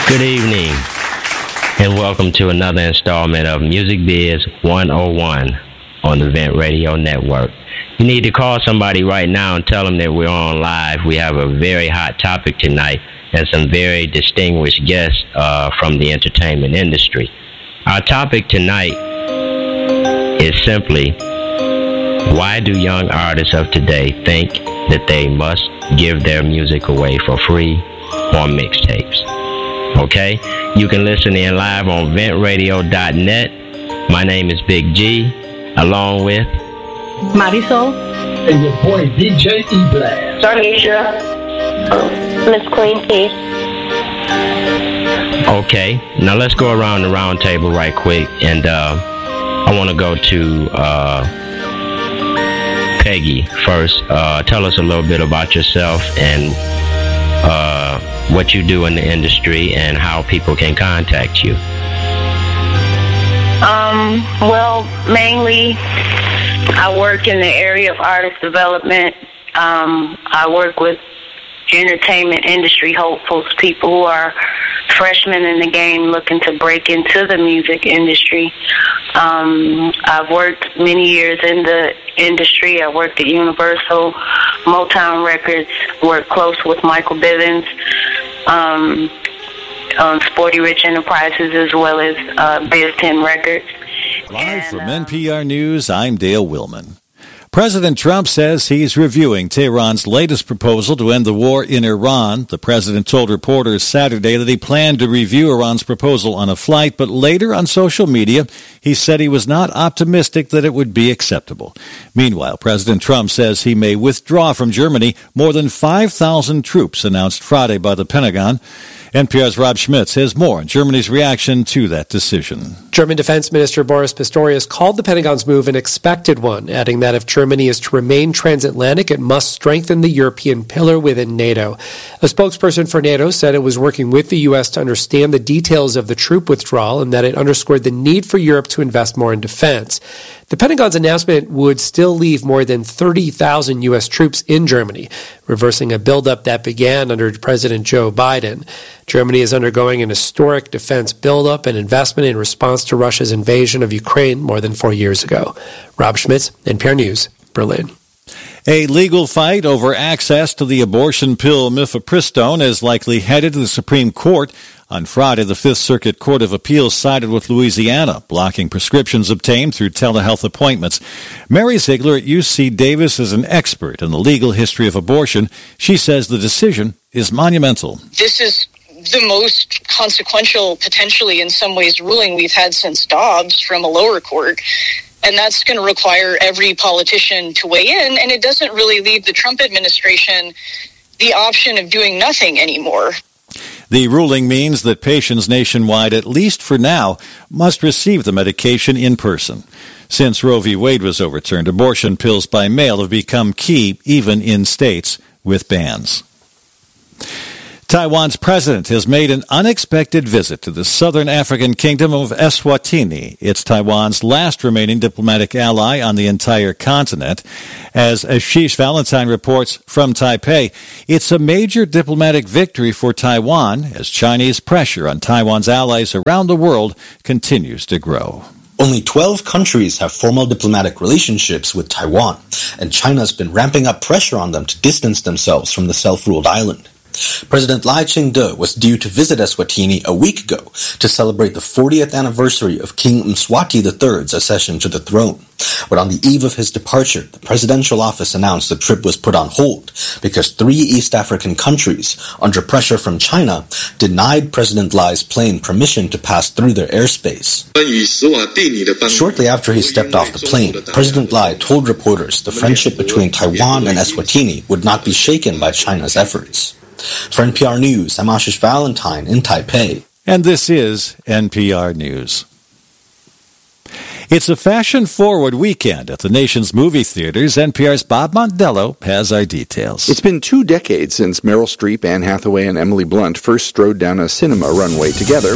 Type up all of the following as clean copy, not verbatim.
Good evening, and welcome to another installment of Music Biz 101 on the Vent Radio Network. You need to call somebody right now and tell them that we're on live. We have a very hot topic tonight and some very distinguished guests from the entertainment industry. Our topic tonight is simply, why do young artists of today think that they must give their music away for free on mixtapes? Okay? You can listen in live on ventradio.net. My name is Big G, along with Marisol and your boy DJ E-Blast. Darnisha, Miss Queen P. Okay, now let's go around the round table right quick, and I want to go to Peggy first. Tell us a little bit about yourself and what you do in the industry and how people can contact you. Well, mainly I work in the area of artist development. I work with entertainment industry hopefuls, people who are freshmen in the game looking to break into the music industry. I've worked many years in the industry. I worked at Universal, Motown Records, worked close with Michael Bivins, on Sporty Rich Enterprises, as well as Biz 10 Records. Live from NPR News, I'm Dale Willman. President Trump says he's reviewing Tehran's latest proposal to end the war in Iran. The president told reporters Saturday that he planned to review Iran's proposal on a flight, but later on social media, he said he was not optimistic that it would be acceptable. Meanwhile, President Trump says he may withdraw from Germany more than 5,000 troops announced Friday by the Pentagon. NPR's Rob Schmitz has more on Germany's reaction to that decision. German Defense Minister Boris Pistorius called the Pentagon's move an expected one, adding that if Germany is to remain transatlantic, it must strengthen the European pillar within NATO. A spokesperson for NATO said it was working with the U.S. to understand the details of the troop withdrawal and that it underscored the need for Europe to invest more in defense. The Pentagon's announcement would still leave more than 30,000 U.S. troops in Germany, reversing a buildup that began under President Joe Biden. Germany is undergoing an historic defense buildup and investment in response to Russia's invasion of Ukraine more than 4 years ago. Rob Schmitz, NPR News, Berlin. A legal fight over access to the abortion pill mifepristone is likely headed to the Supreme Court. On Friday, the Fifth Circuit Court of Appeals sided with Louisiana, blocking prescriptions obtained through telehealth appointments. Mary Ziegler at UC Davis is an expert in the legal history of abortion. She says the decision is monumental. This is the most consequential, potentially in some ways, ruling we've had since Dobbs from a lower court. And that's going to require every politician to weigh in. And it doesn't really leave the Trump administration the option of doing nothing anymore. The ruling means that patients nationwide, at least for now, must receive the medication in person. Since Roe v. Wade was overturned, abortion pills by mail have become key, even in states with bans. Taiwan's president has made an unexpected visit to the southern African kingdom of Eswatini. It's Taiwan's last remaining diplomatic ally on the entire continent. As Ashish Valentine reports from Taipei, it's a major diplomatic victory for Taiwan as Chinese pressure on Taiwan's allies around the world continues to grow. Only 12 countries have formal diplomatic relationships with Taiwan, and China's been ramping up pressure on them to distance themselves from the self-ruled island. President Lai Ching-te was due to visit Eswatini a week ago to celebrate the 40th anniversary of King Mswati III's accession to the throne. But on the eve of his departure, the presidential office announced the trip was put on hold because 3 East African countries, under pressure from China, denied President Lai's plane permission to pass through their airspace. Shortly after he stepped off the plane, President Lai told reporters the friendship between Taiwan and Eswatini would not be shaken by China's efforts. For NPR News, I'm Ashish Valentine in Taipei. And this is NPR News. It's a fashion-forward weekend at the nation's movie theaters. NPR's Bob Mondello has our details. It's been 2 decades since Meryl Streep, Anne Hathaway, and Emily Blunt first strode down a cinema runway together.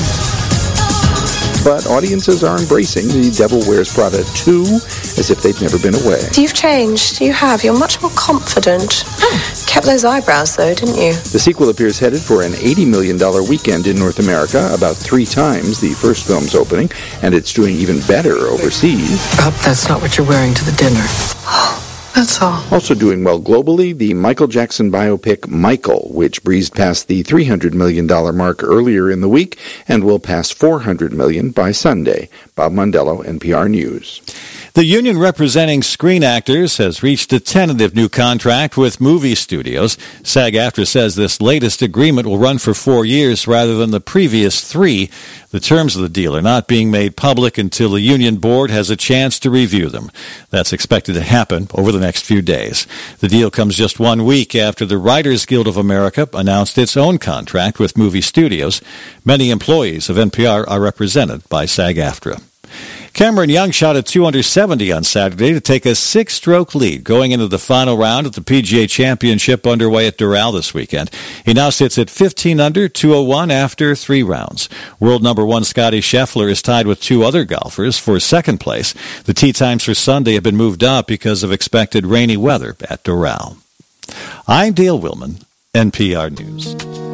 But audiences are embracing The Devil Wears Prada 2 as if they've never been away. You've changed. You have. You're much more confident. kept those eyebrows, though, didn't you? The sequel appears headed for an $80 million weekend in North America, about 3 times the first film's opening, and it's doing even better overseas. I hope that's not what you're wearing to the dinner. That's all. Also doing well globally, the Michael Jackson biopic Michael, which breezed past the $300 million mark earlier in the week and will pass $400 million by Sunday. Bob Mondello, NPR News. The union representing screen actors has reached a tentative new contract with movie studios. SAG-AFTRA says this latest agreement will run for 4 years rather than the previous 3. The terms of the deal are not being made public until the union board has a chance to review them. That's expected to happen over the next few days. The deal comes just 1 week after the Writers Guild of America announced its own contract with movie studios. Many employees of NPR are represented by SAG-AFTRA. Cameron Young shot a 270 on Saturday to take a 6-stroke lead going into the final round at the PGA Championship underway at Doral this weekend. He now sits at 15 under, 201 after 3 rounds. World number 1 Scottie Scheffler is tied with 2 other golfers for second place. The tee times for Sunday have been moved up because of expected rainy weather at Doral. I'm Dale Willman, NPR News.